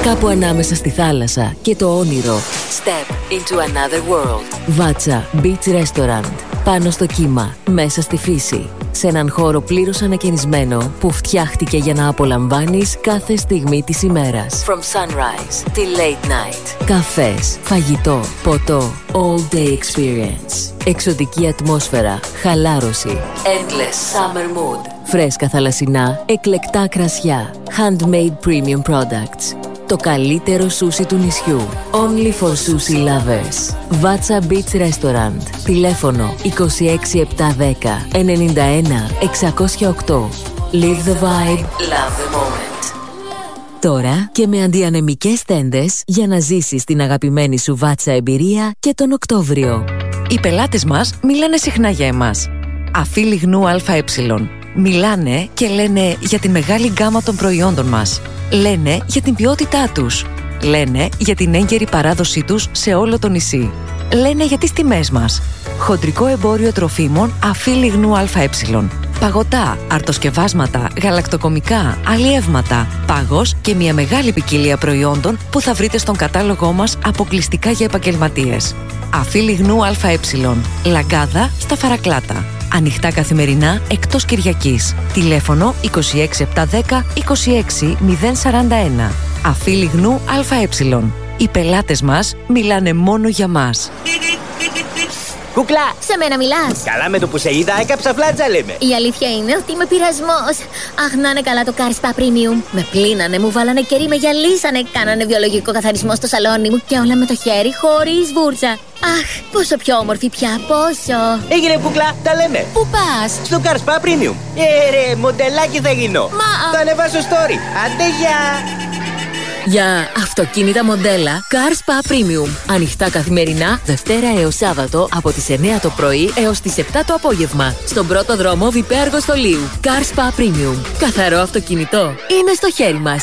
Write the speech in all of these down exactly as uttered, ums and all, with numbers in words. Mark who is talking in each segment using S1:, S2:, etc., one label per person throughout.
S1: Κάπου ανάμεσα στη θάλασσα και το όνειρο. Step into another world. Vazza Beach Restaurant. Πάνω στο κύμα, μέσα στη φύση. Σε έναν χώρο πλήρως ανακαινισμένο που φτιάχτηκε για να απολαμβάνεις κάθε στιγμή της ημέρας. From sunrise till late night. Καφές, φαγητό, ποτό. All day experience. Εξωτική ατμόσφαιρα, χαλάρωση. Endless summer mood. Φρέσκα θαλασσινά, εκλεκτά κρασιά. Handmade premium products. Το καλύτερο σούσι του νησιού. Only for sushi lovers. Vazza Beach Restaurant. Τηλέφωνο είκοσι έξι επτακόσια δέκα ενενήντα ένα εξακόσια οκτώ. Live the vibe, love the moment. Τώρα και με αντιανεμικές τέντες για να ζήσεις την αγαπημένη σου Vazza εμπειρία και τον Οκτώβριο.
S2: Οι πελάτες μας μιλάνε συχνά για εμάς. Αφή λιγνού ΑΕ. Μιλάνε και λένε για τη μεγάλη γκάμα των προϊόντων μας. Λένε για την ποιότητά τους. Λένε για την έγκαιρη παράδοσή τους σε όλο το νησί. Λένε για τις τιμές μας. Χοντρικό εμπόριο τροφίμων Αφή λιγνού ΑΕ. Παγωτά, αρτοσκευάσματα, γαλακτοκομικά, αλλιεύματα, πάγος και μια μεγάλη ποικιλία προϊόντων που θα βρείτε στον κατάλογό μας αποκλειστικά για επαγγελματίες. Αφή λιγνού ΑΕ. Λαγκάδα στα Φαρακλάτα. Ανοιχτά καθημερινά εκτός Κυριακής. Τηλέφωνο είκοσι έξι επτακόσια δέκα είκοσι έξι μηδέν σαράντα ένα. Αφή λιγνού ΑΕ. Οι πελάτες μας μιλάνε μόνο για μας.
S3: Κούκλα!
S4: Σε μένα μιλάς?
S3: Καλά, με το που σε είδα έκαψα φλάτζα, λέμε.
S4: Η αλήθεια είναι ότι είμαι πειρασμός. Αχ, να είναι καλά το Car Spa Premium. Με πλύνανε, μου βάλανε κερί, με γυαλίσανε, κάνανε βιολογικό καθαρισμό στο σαλόνι μου και όλα με το χέρι, χωρίς βούρτσα. Αχ, πόσο πιο όμορφη πια, πόσο.
S3: Έγινε, κούκλα, τα λέμε.
S4: Πού πας?
S3: Στο Car Spa Premium. Ε, ρε, μοντελάκι θα γίνω.
S4: Μα...
S3: Θα ανεβάσω story. Άντε, γεια!
S1: Για αυτοκίνητα μοντέλα Car Spa Premium. Ανοιχτά καθημερινά, Δευτέρα έως Σάββατο από τις εννιά το πρωί έως τις επτά το απόγευμα. Στον πρώτο δρόμο Βιπέ Αργοστολίου. Car Spa Premium. Καθαρό αυτοκίνητο είναι στο χέρι μας.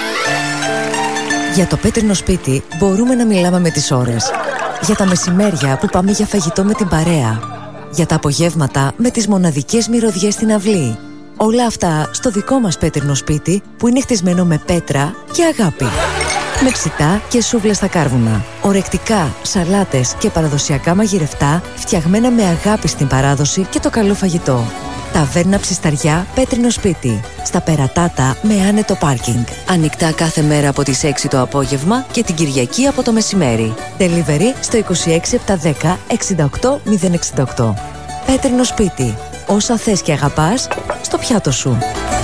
S2: Για το πέτρινο σπίτι μπορούμε να μιλάμε με τις ώρες. Για τα μεσημέρια που πάμε για φαγητό με την παρέα. Για τα απογεύματα με τις μοναδικές μυρωδιές στην αυλή. Όλα αυτά στο δικό μας πέτρινο σπίτι που είναι χτισμένο με πέτρα και αγάπη. Με ψητά και σούβλες στα κάρβουνα. Ορεκτικά, σαλάτες και παραδοσιακά μαγειρευτά φτιαγμένα με αγάπη στην παράδοση και το καλό φαγητό. Ταβέρνα Ψισταριά, πέτρινο σπίτι. Στα Περατάτα με άνετο πάρκινγκ. Ανοιχτά κάθε μέρα από τις έξι το απόγευμα και την Κυριακή από το μεσημέρι. Delivery στο είκοσι έξι επτακόσια δέκα εξήντα οκτώ μηδέν εξήντα οκτώ. Πέτρινο σπίτι. Όσα θες και αγαπάς, στο πιάτο σου.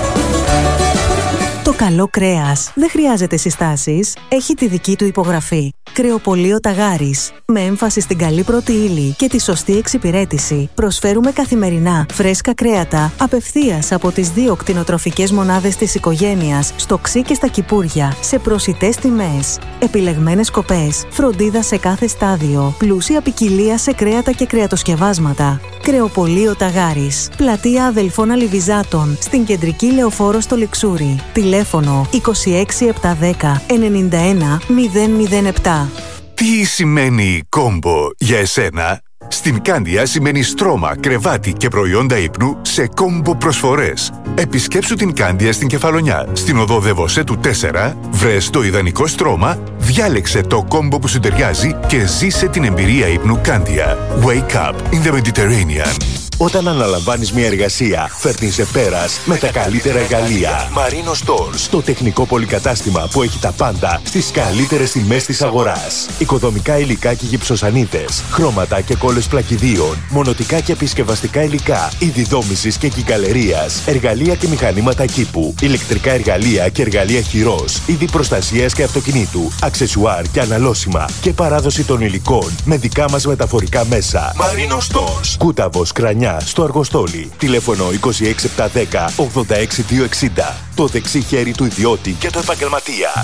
S5: Το καλό κρέας δεν χρειάζεται συστάσεις, έχει τη δική του υπογραφή. Κρεοπωλείο Ταγάρης. Με έμφαση στην καλή πρώτη ύλη και τη σωστή εξυπηρέτηση, προσφέρουμε καθημερινά φρέσκα κρέατα απευθείας από τις δύο κτηνοτροφικές μονάδες της οικογένειας, στο Ξύ και στα Κηπούρια, σε προσιτές τιμές. Επιλεγμένες κοπές, φροντίδα σε κάθε στάδιο, πλούσια ποικιλία σε κρέατα και κρεατοσκευάσματα. Κρεοπωλείο Ταγάρης. Πλατεία Αδελφών Αλιβιζάτων, στην κεντρική Λεωφόρο στο Λιξούρι. Τηλέφωνο είκοσι έξι επτακόσια δέκα ενενήντα ένα μηδέν μηδέν επτά.
S6: Τι σημαίνει κόμπο για εσένα? Στην Κάνδια σημαίνει στρώμα, κρεβάτι και προϊόντα ύπνου σε κόμπο προσφορές. Επισκέψου την Κάνδια στην Κεφαλονιά, στην οδό Δεβοσέτου τέσσερα, βρες το ιδανικό στρώμα, διάλεξε το κόμπο που σου ταιριάζει και ζήσε την εμπειρία ύπνου Κάνδια. Wake up in the Mediterranean.
S7: Όταν αναλαμβάνεις μια εργασία, φέρνεις σε πέρας με τα καλύτερα εργαλεία. Marino Stores, το τεχνικό πολυκατάστημα που έχει τα πάντα στις καλύτερες τιμές της αγοράς. Οικοδομικά υλικά και γυψοσανίδες, χρώματα και κόλλες πλακιδίων, μονοτικά και επισκευαστικά υλικά, είδη δόμησης και κυκαλερίας, εργαλεία και μηχανήματα κήπου, ηλεκτρικά εργαλεία και εργαλεία χειρός, είδη προστασίας και αυτοκινήτου, αξεσουάρ και αναλώσιμα και παράδοση των υλικών με δικά μας μεταφορικά μέσα. Marino Stores, Κούταβος, Κρανιά, στο Αργοστόλι. Τηλέφωνο είκοσι έξι επτακόσια δέκα ογδόντα έξι διακόσια εξήντα. Το δεξί χέρι του ιδιώτη και του επαγγελματία.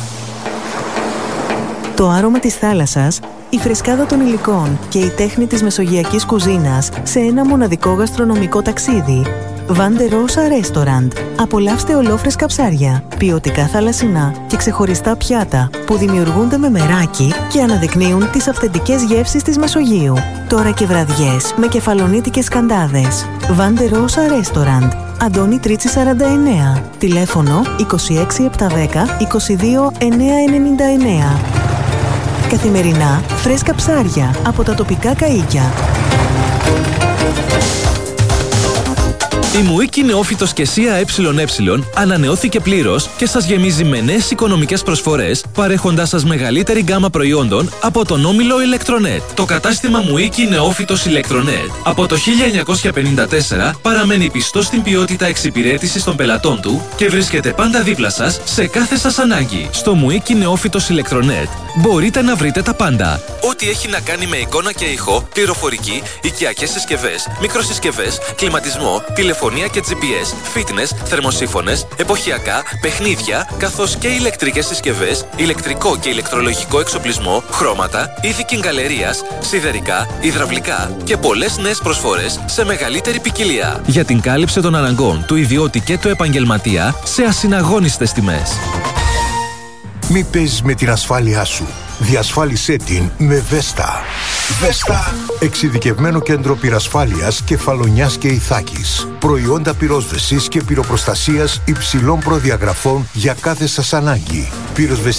S5: Το άρωμα της θάλασσας, η φρεσκάδα των υλικών και η τέχνη της μεσογειακής κουζίνας σε ένα μοναδικό γαστρονομικό ταξίδι. Vande Rosa Restaurant. Απολαύστε ολόφρεσκα ψάρια, ποιοτικά θαλασσινά και ξεχωριστά πιάτα που δημιουργούνται με μεράκι και αναδεικνύουν τις αυθεντικές γεύσεις της Μεσογείου. Τώρα και βραδιές με κεφαλονίτικες σκαντάδες. Vande Rosa Restaurant. Αντώνη Τρίτσι σαράντα εννέα. Τηλέφωνο είκοσι έξι επτακόσια δέκα είκοσι δύο εννιακόσια ενενήντα εννέα. Καθημερινά φρέσκα ψάρια από τα τοπικά καΐκια.
S8: Η Μουίκη Νεόφυτος και Σία ΕΕ ανανεώθηκε πλήρως και σας γεμίζει με νέες οικονομικές προσφορές, παρέχοντάς σας μεγαλύτερη γκάμα προϊόντων από τον όμιλο Ηλεκτρονέτ. Το κατάστημα Μουίκη Νεόφυτος Ηλεκτρονέτ από το χίλια εννιακόσια πενήντα τέσσερα παραμένει πιστό στην ποιότητα εξυπηρέτησης των πελατών του και βρίσκεται πάντα δίπλα σας σε κάθε σας ανάγκη. Στο Μουίκη Νεόφυτος Ηλεκτρονέτ μπορείτε να βρείτε τα πάντα. Ό,τι έχει να κάνει με εικόνα και ήχο, πληροφορική, οικιακές συσκευές, μικροσυσκευές, κλιματισμό, τηλεφωνία και τζι πι ες, fitness, θερμοσύφωνες, εποχιακά, παιχνίδια, καθώς και ηλεκτρικές συσκευές, ηλεκτρικό και ηλεκτρολογικό εξοπλισμό, χρώματα, είδη κιγκαλερίας, σιδερικά, υδραυλικά και πολλές νέες προσφορές σε μεγαλύτερη ποικιλία. Για την κάλυψη των αναγκών του ιδιώτη και του επαγγελματία σε ασυναγώνιστες τιμές.
S6: Μη παίζεις με την ασφάλειά σου. Διασφάλισέ την με Βέστα. Βέστα. Εξειδικευμένο κέντρο πυρασφάλειας Κεφαλονιάς και Ιθάκης. Προϊόντα πυρόσβεσης και πυροπροστασίας υψηλών προδιαγραφών για κάθε σας ανάγκη. Πυροσβεστική